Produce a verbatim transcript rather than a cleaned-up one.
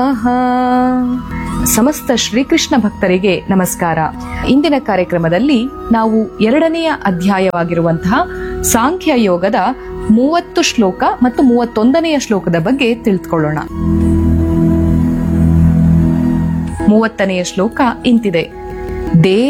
ಆಹಾ. ಸಮಸ್ತ ಶ್ರೀಕೃಷ್ಣ ಭಕ್ತರಿಗೆ ನಮಸ್ಕಾರ. ಇಂದಿನ ಕಾರ್ಯಕ್ರಮದಲ್ಲಿ ನಾವು ಎರಡನೆಯ ಅಧ್ಯಾಯವಾಗಿರುವಂತಹ ಸಾಂಖ್ಯ ಯೋಗದ ಮೂವತ್ತು ಶ್ಲೋಕ ಮತ್ತು ಮೂವತ್ತೊಂದನೆಯ ಶ್ಲೋಕದ ಬಗ್ಗೆ ತಿಳಿದುಕೊಳ್ಳೋಣ. ಮೂವತ್ತನೆಯ ಶ್ಲೋಕ ಇಂತಿದೆ: ದೇ